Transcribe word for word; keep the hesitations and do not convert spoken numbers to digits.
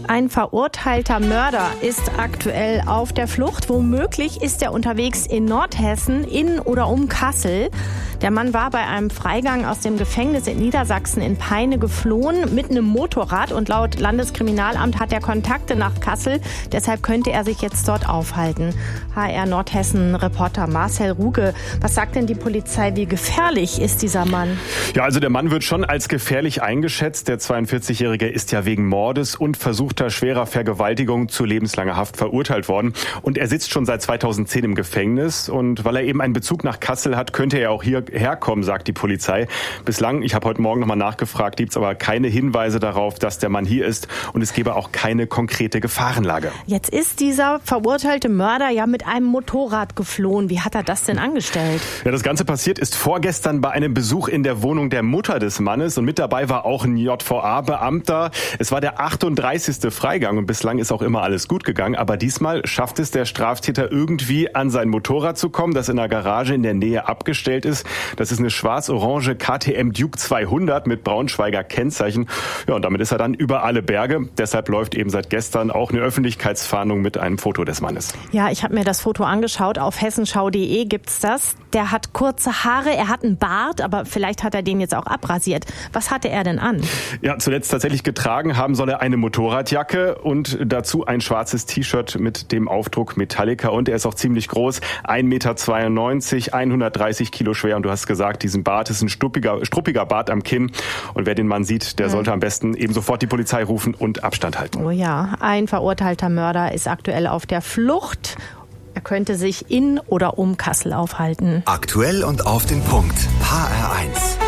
Ein verurteilter Mörder ist aktuell auf der Flucht. Womöglich ist er unterwegs in Nordhessen, in oder um Kassel. Der Mann war bei einem Freigang aus dem Gefängnis in Niedersachsen in Peine geflohen mit einem Motorrad. Und laut Landeskriminalamt hat er Kontakte nach Kassel. Deshalb könnte er sich jetzt dort aufhalten. H R Nordhessen-Reporter Marcel Ruge. Was sagt denn die Polizei? Wie gefährlich ist dieser Mann? Ja, also der Mann wird schon als gefährlich eingeschätzt. Der zweiundvierzigjährige ist ja wegen Mordes und versuchter schwerer Vergewaltigung zu lebenslanger Haft verurteilt worden. Und er sitzt schon seit zweitausendzehn im Gefängnis. Und weil er eben einen Bezug nach Kassel hat, könnte er auch hierher kommen, sagt die Polizei. Bislang, ich habe heute Morgen nochmal nachgefragt, gibt es aber keine Hinweise darauf, dass der Mann hier ist. Und es gäbe auch keine konkrete Gefahrenlage. Jetzt ist dieser verurteilte Mörder ja mit einem Motorrad geflohen. Wie hat er das denn angestellt? Ja, das Ganze passiert ist vorgestern bei einem Besuch in der Wohnung der Mutter des Mannes. Und mit dabei war auch ein J V A-Beamter. Es war der achtunddreißigste Freigang und bislang ist auch immer alles gut gegangen. Aber diesmal schafft es der Straftäter irgendwie an sein Motorrad zu kommen, das in einer Garage in der Nähe abgestellt ist. Das ist eine schwarz-orange K T M Duke zweihundert mit Braunschweiger Kennzeichen. Ja, und damit ist er dann über alle Berge. Deshalb läuft eben seit gestern auch eine Öffentlichkeitsfahndung mit einem Foto des Mannes. Ja, ich habe mir das Foto angeschaut. Auf hessenschau punkt de gibt's das. Der hat kurze Haare, er hat einen Bart, aber vielleicht hat er den jetzt auch abrasiert. Was hatte er denn an? Ja, zuletzt tatsächlich getragen haben soll er eine Motorradjacke und dazu ein schwarzes T-Shirt mit dem Aufdruck Metallica. Und er ist auch ziemlich groß, ein Meter zweiundneunzig, hundertdreißig Kilo schwer. Und du hast gesagt, diesen Bart ist ein struppiger, struppiger Bart am Kinn. Und wer den Mann sieht, der sollte am besten eben sofort die Polizei rufen und Abstand halten. Oh ja, ein verurteilter Mörder ist aktuell auf der Flucht. Er könnte sich in oder um Kassel aufhalten. Aktuell und auf den Punkt. H R eins.